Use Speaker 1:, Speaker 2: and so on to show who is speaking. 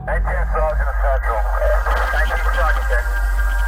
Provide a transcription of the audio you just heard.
Speaker 1: 10 Sergeant Central. Thank you for talking, sir.